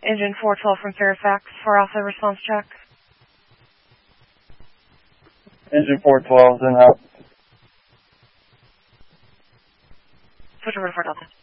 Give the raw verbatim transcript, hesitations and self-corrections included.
Engine four twelve from Fairfax for Alpha response check. Engine four twelve, then out. Switch over to four Delta.